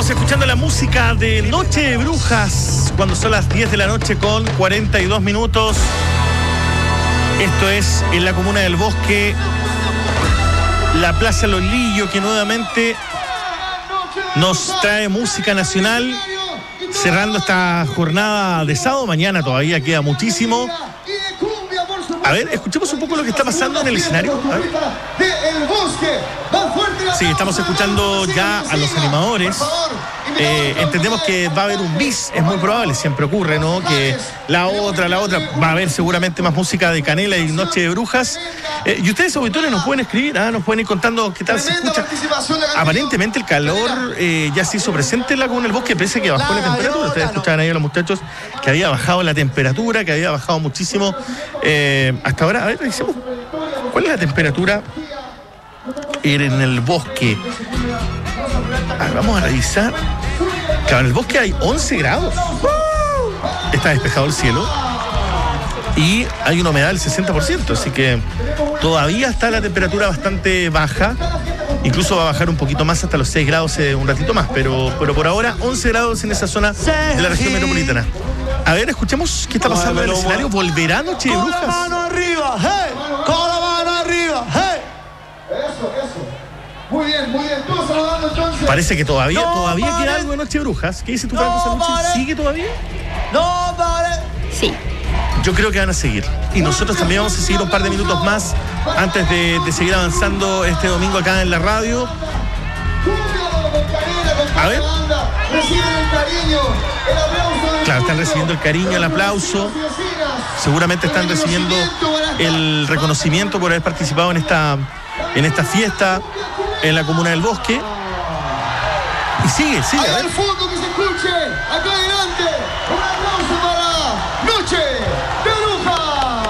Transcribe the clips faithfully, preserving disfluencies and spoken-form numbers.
Estamos escuchando la música de Noche de Brujas cuando son las diez de la noche con cuarenta y dos minutos. Esto es en la comuna del Bosque, la Plaza Los Lillos, que nuevamente nos trae música nacional, cerrando esta jornada de sábado. Mañana todavía queda muchísimo. A ver, escuchemos un poco lo que está pasando en el escenario. Sí, estamos escuchando ya a los animadores. Eh, entendemos que va a haber un bis, es muy probable, siempre ocurre, ¿no? Que la otra, la otra, va a haber seguramente más música de Canela y Noche de Brujas. Eh, y ustedes, auditores, nos pueden escribir, ¿ah? Nos pueden ir contando qué tal se escucha. Aparentemente el calor eh, ya se hizo presente en la comuna del Bosque, pese a que bajó la temperatura. Ustedes escuchaban ahí a los muchachos que había bajado la temperatura, que había bajado muchísimo. Eh, hasta ahora, a ver, revisemos, ¿cuál es la temperatura en el Bosque? Ah, vamos a revisar. Claro, en el Bosque hay once grados. Está despejado el cielo y hay una humedad del sesenta por ciento, así que todavía está la temperatura bastante baja. Incluso va a bajar un poquito más hasta los seis grados eh, un ratito más, pero, pero por ahora once grados en esa zona de la región metropolitana. A ver, escuchemos qué está pasando en el escenario. ¿Volverá Noche de Brujas? Con la mano arriba, hey, con la mano arriba, hey. Eso, eso. Muy bien, muy bien. Todos saludando entonces. Parece que todavía, no todavía vale. queda algo de Noche de Brujas. ¿Qué dice tu Franco no Salucci? Vale. ¿Sigue todavía? No, vale. Sí. Yo creo que van a seguir. Y nosotros también vamos a seguir un par de minutos más antes de, de seguir avanzando este domingo acá en la radio. A ver. Claro, están recibiendo el cariño, el aplauso. Seguramente están recibiendo el reconocimiento por haber participado en esta, en esta fiesta en la comuna del Bosque. Y sigue, sigue. Ahí al fondo que se escuche, acá adelante, un aplauso para Noche de Brujas.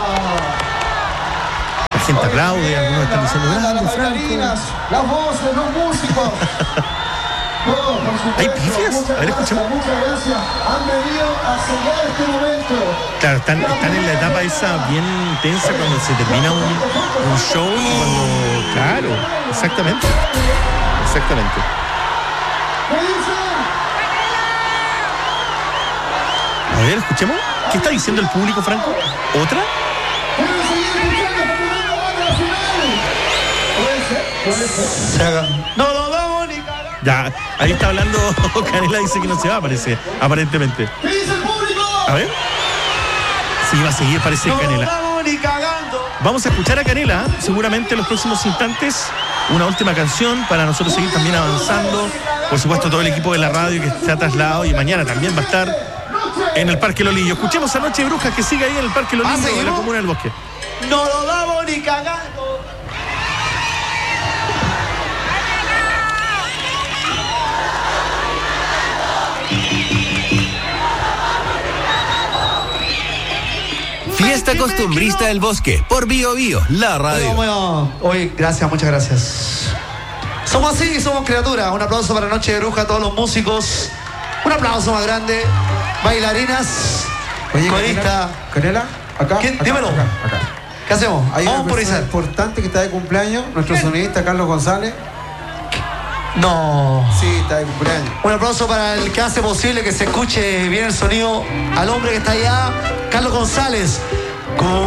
La gente aplaude, algunos están diciendo grande, las Franco. bailarinas, las voces, los músicos. Todos, por supuesto. ¿Hay pifias? Muchas A ver, gracias, escuchemos. muchas gracias. Han venido a sellar este momento. Claro, están, están en la etapa esa bien tensa cuando se termina un, un show y cuando... Claro, exactamente. Exactamente. ¿Qué dicen? A ver, escuchemos. ¿Qué está diciendo el público, Franco? ¿Otra? ¿Quieren seguir escuchando esta tremenda banda nacional? Puede ser, puede ser. Se haga. No lo vamos ni cagando. Ya, ahí está hablando Canela, dice que no se va, parece, aparentemente. ¿Qué dice el público? A ver. Sí, va a seguir, parece No lo Canela. vamos ni cagando. Vamos a escuchar a Canela, seguramente en los próximos instantes, una última canción para nosotros seguir también avanzando. Por supuesto, todo el equipo de la radio que está trasladado y mañana también va a estar en el Parque Los Lillos. Escuchemos a Noche de Brujas, que sigue ahí en el Parque Los ¿Ah, Lillos, en la seguimos? comuna del Bosque. No lo damos ni cagando. Fiesta Costumbrista del Bosque, por Bio Bio, la radio. Bueno, hoy, gracias, muchas gracias. Somos así, somos criaturas. Un aplauso para Noche de Bruja a todos los músicos. Un aplauso más grande. Bailarinas. Oye, corista. Canela, acá. ¿Quién? acá, Dímelo. Acá, acá. ¿Qué hacemos? Hay Vamos una por persona Izar. importante que está de cumpleaños, nuestro ¿Quién? sonidista Carlos González. No. Sí, está de cumpleaños. Un aplauso para el que hace posible que se escuche bien el sonido. Al hombre que está allá, Carlos González. Con